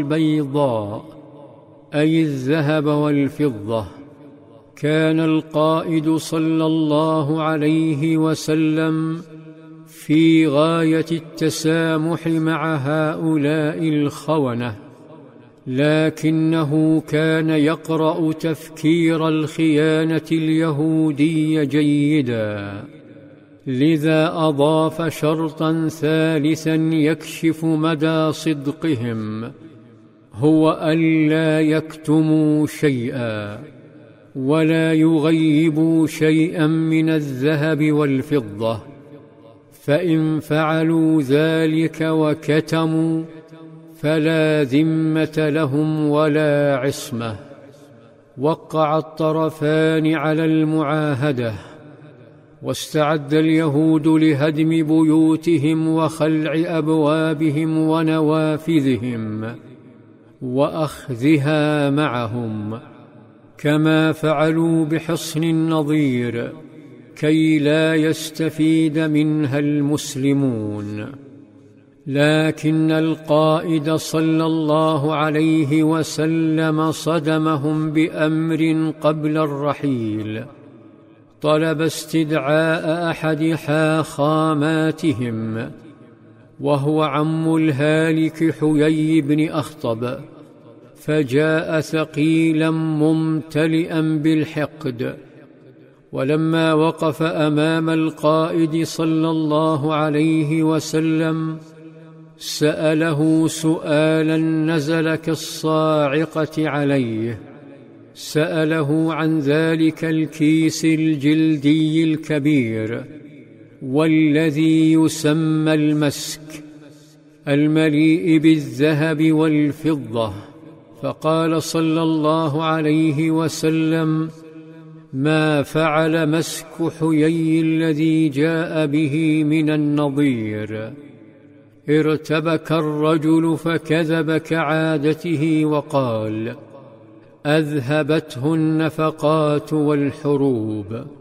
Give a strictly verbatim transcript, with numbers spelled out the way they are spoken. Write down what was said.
البيضاء أي الذهب والفضة. كان القائد صلى الله عليه وسلم في غاية التسامح مع هؤلاء الخونة، لكنه كان يقرأ تفكير الخيانة اليهودي جيداً، لذا أضاف شرطاً ثالثاً يكشف مدى صدقهم، هو ألا يكتموا شيئاً ولا يغيبوا شيئاً من الذهب والفضة، فإن فعلوا ذلك وكتموا فلا ذمة لهم ولا عصمة. وقع الطرفان على المعاهدة، واستعد اليهود لهدم بيوتهم وخلع أبوابهم ونوافذهم وأخذها معهم، كما فعلوا بحصن النضير كي لا يستفيد منها المسلمون. لكن القائد صلى الله عليه وسلم صدمهم بأمر قبل الرحيل، طلب استدعاء أحد حاخاماتهم وهو عم الهالك حيي بن أخطب، فجاء ثقيلا ممتلئا بالحقد، ولما وقف أمام القائد صلى الله عليه وسلم سأله سؤالا نزل كالصاعقة عليه، سأله عن ذلك الكيس الجلدي الكبير والذي يسمى المسك المليء بالذهب والفضة، فقال صلى الله عليه وسلم: ما فعل مسك حيي الذي جاء به من النضير؟ ارتبك الرجل فكذب كعادته وقال: أذهبته النفقات والحروب.